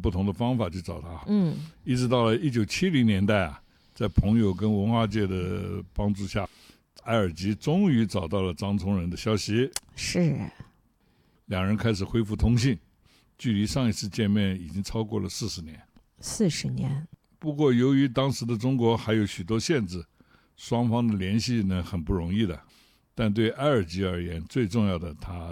不同的方法去找他。一直到了1970年代啊，在朋友跟文化界的帮助下，埃尔吉终于找到了张聪仁的消息， 是， 两人开始恢复通信，距离上一次见面已经超过了40年。 40年。 不过由于当时的中国还有许多限制，双方的联系呢很不容易的。但对埃尔吉而言，最重要的他